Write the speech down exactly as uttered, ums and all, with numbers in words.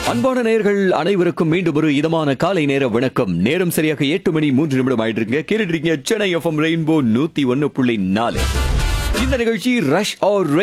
அன்பான நேயர்கள் அனைவருக்கும் மீண்டும் ஒரு இதமான காலை நேர வணக்கம். நேரம் சரியாக எட்டு மணி மூன்று நிமிடம் ஆயிட்டு இருக்கு. கேட்டுட்டு இருக்கீங்க சென்னை எஃப்எம் ரெயின்போ நூத்தி ஒன்னு புள்ளி நாலு. இந்த நிகழ்ச்சி ரஷ் ஆர்